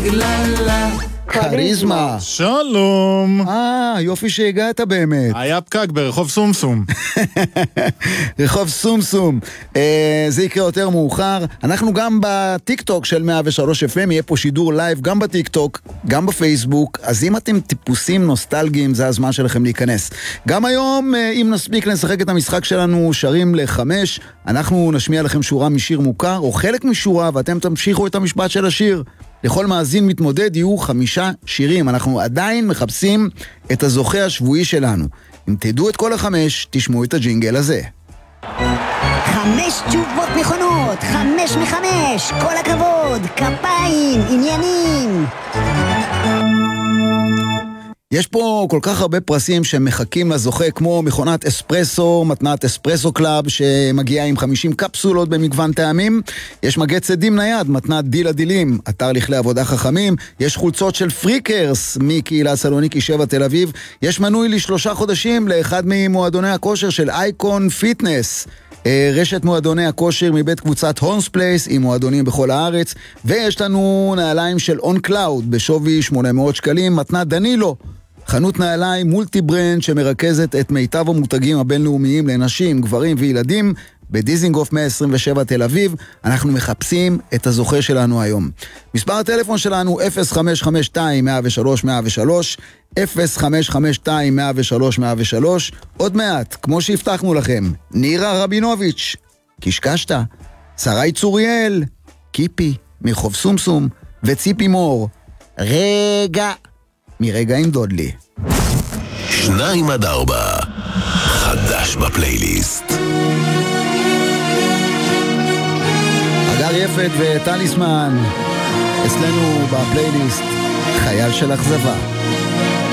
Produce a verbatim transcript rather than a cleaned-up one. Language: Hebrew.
טריללה. קריזמה. שלום. אה, יופי שהגעת באמת. היה פקק ברחוב סומסום. רחוב סומסום. אה, זה יקרה יותר מאוחר. אנחנו גם בטיק-טוק של מאה ושלוש אף אם, יהיה פה שידור לייב גם בטיק-טוק, גם בפייסבוק. אז אם אתם טיפוסים נוסטלגיים, זה הזמן שלכם להיכנס. גם היום, אם נספיק לשחק את המשחק שלנו שרים לחמש, אנחנו נשמיע לכם שורה משיר מוכר, או חלק משורה, ואתם תמשיכו את המשפט של השיר. לכל מאזין מתמודד יהיו חמישה שירים. אנחנו עדיין מחפשים את הזוכה השבועי שלנו. אם תדעו את כל החמש, תשמעו את הג'ינגל הזה. חמש תשובות נכונות, חמש מחמש, כל הכבוד, כפיים, עניינים. יש פה כל כך הרבה פרסים שמחכים לזוכה, כמו מכונת אספרסו, מתנת אספרסו קלאב, שמגיעה עם חמישים קפסולות במגוון טעמים. יש מגד צדים נייד, מתנת דיל הדילים, אתר לכלי עבודה חכמים. יש חולצות של פריקרס, מקהילת סלוניקי שבע תל אביב. יש מנוי לשלושה חודשים לאחד ממועדוני הכושר של אייקון פיטנס. רשת מועדוני הכושר מבית קבוצת הונס פלייס עם מועדונים בכל הארץ. ויש לנו נעליים של און קלאוד בשווי שמונה מאות שקלים, מתנת דנילו, חנות נעליים מולטי ברנד שמרכזת את מיטב המותגים הבינלאומיים לנשים, גברים וילדים בדיזינגוף מאה עשרים ושבע תל אביב. אנחנו מחפשים את הזוכה שלנו היום. מספר הטלפון שלנו אפס חמש חמש שתיים מאה ושלוש מאה ושלוש, אפס חמש חמש שתיים מאה ושלוש מאה ושלוש. עוד מעט, כמו שהבטחנו לכם, נירה רבינוביץ', קשקשת, שרי צוריאל, קיפי מחוב סומסום, וציפי מור, רגע מרגע עם דודלי. שניים עד ארבע, חדש בפלייליסט. אגר יפת וטליסמן, אצלנו בפלייליסט, חייל של אכזבה.